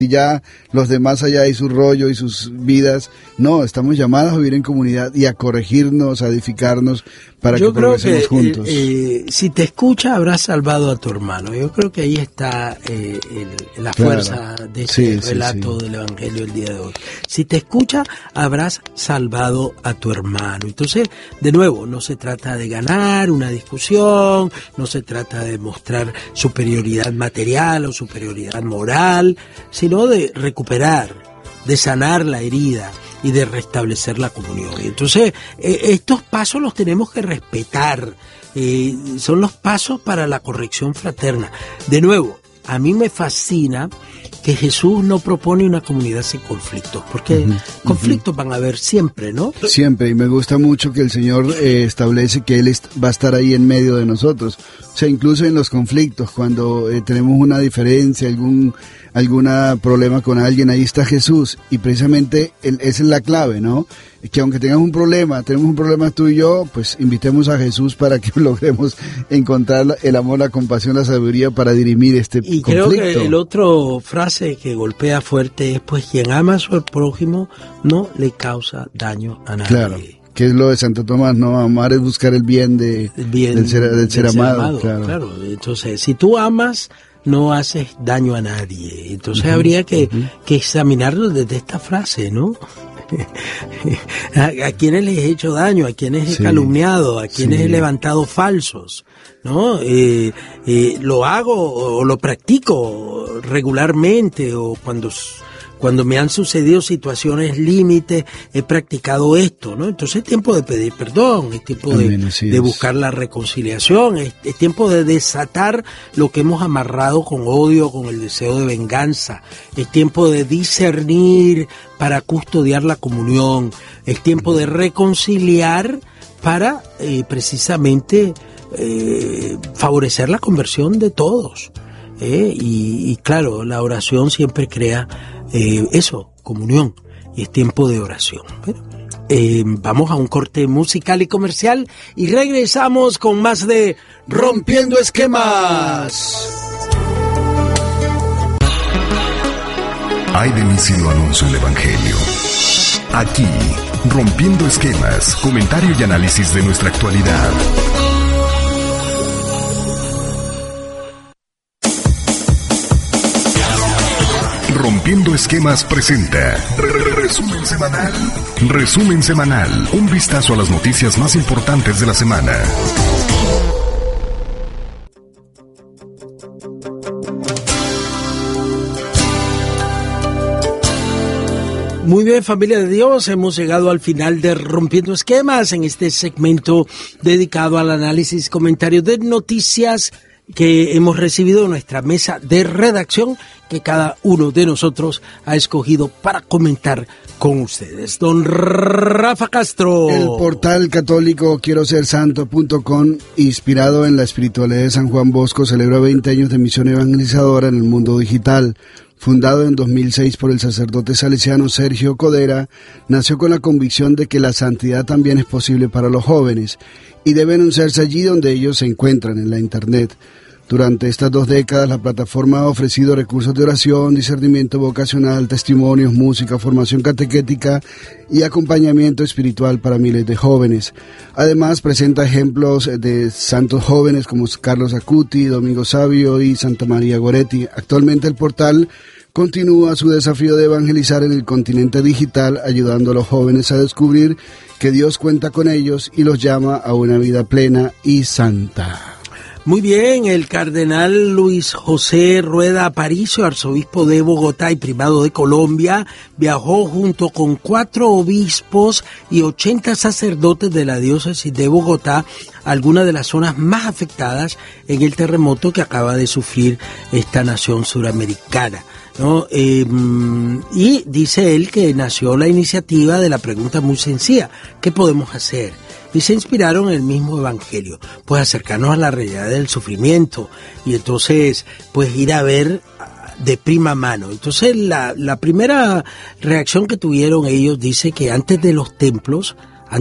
y ya los demás allá y su rollo y sus vidas. No, estamos llamados a vivir en comunidad y a corregirnos, a edificarnos para que progresemos juntos. Si te escucha, habrás salvado a tu hermano. Yo creo que ahí está la fuerza de este relato del Evangelio del día de hoy. Si te escucha, habrás salvado a tu hermano. Entonces, de nuevo, no se trata de ganar una discusión, no se trata de mostrar superioridad material o superioridad moral, sino de recuperar, de sanar la herida y de restablecer la comunión. Entonces, estos pasos los tenemos que respetar. Son los pasos para la corrección fraterna. De nuevo, a mí me fascina que Jesús no propone una comunidad sin conflictos, porque conflictos van a haber siempre, ¿no? Siempre, y me gusta mucho que el Señor establece que Él va a estar ahí en medio de nosotros. O sea, incluso en los conflictos, cuando tenemos una diferencia, algún problema con alguien, ahí está Jesús, y precisamente esa es la clave, ¿no? Que aunque tenemos un problema tú y yo, pues invitemos a Jesús para que logremos encontrar el amor, la compasión, la sabiduría para dirimir este conflicto. Y creo que el otro frase que golpea fuerte es, pues quien ama a su prójimo no le causa daño a nadie. Claro. Que es lo de Santo Tomás, ¿no? Amar es buscar el bien del ser amado. Claro. Entonces, si tú amas, no haces daño a nadie. Entonces habría que examinarlo desde esta frase, ¿no? ¿A quiénes les he hecho daño? ¿A quiénes he calumniado? ¿A quiénes he levantado falsos? ¿No? Lo hago o lo practico regularmente, o cuando me han sucedido situaciones límites, he practicado esto, ¿no? Entonces es tiempo de pedir perdón, es tiempo de buscar la reconciliación, es tiempo de desatar lo que hemos amarrado con odio, con el deseo de venganza, es tiempo de discernir para custodiar la comunión, es tiempo de reconciliar para precisamente favorecer la conversión de todos. Y claro, la oración siempre crea comunión, y es tiempo de oración. Vamos a un corte musical y comercial y regresamos con más de Rompiendo Esquemas. Ay de mí si no anuncio el Evangelio. Aquí, Rompiendo Esquemas, comentario y análisis de nuestra actualidad. Rompiendo Esquemas presenta Resumen Semanal. Resumen Semanal, un vistazo a las noticias más importantes de la semana. Muy bien, familia de Dios, hemos llegado al final de Rompiendo Esquemas, en este segmento dedicado al análisis y comentario de noticias que hemos recibido en nuestra mesa de redacción, que cada uno de nosotros ha escogido para comentar con ustedes. Don Rafa Castro. El portal católico quiero ser santo.com, inspirado en la espiritualidad de San Juan Bosco, celebra 20 años de misión evangelizadora en el mundo digital. Fundado en 2006 por el sacerdote salesiano Sergio Codera, nació con la convicción de que la santidad también es posible para los jóvenes y debe anunciarse allí donde ellos se encuentran, en la Internet. Durante estas 2 décadas, la plataforma ha ofrecido recursos de oración, discernimiento vocacional, testimonios, música, formación catequética y acompañamiento espiritual para miles de jóvenes. Además, presenta ejemplos de santos jóvenes como Carlos Acuti, Domingo Savio y Santa María Goretti. Actualmente el portal continúa su desafío de evangelizar en el continente digital, ayudando a los jóvenes a descubrir que Dios cuenta con ellos y los llama a una vida plena y santa. Muy bien, el cardenal Luis José Rueda Aparicio, arzobispo de Bogotá y primado de Colombia, viajó junto con 4 obispos y 80 sacerdotes de la diócesis de Bogotá a algunas de las zonas más afectadas en el terremoto que acaba de sufrir esta nación suramericana, ¿no? Y dice él que nació la iniciativa de la pregunta muy sencilla: ¿qué podemos hacer? Y se inspiraron en el mismo evangelio, pues acercarnos a la realidad del sufrimiento y entonces pues ir a ver de prima mano. Entonces la primera reacción que tuvieron ellos dice que antes que los templos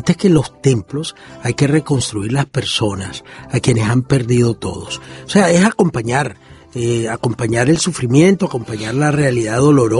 hay que reconstruir las personas a quienes han perdido todos. O sea, es acompañar, acompañar el sufrimiento, acompañar la realidad dolorosa.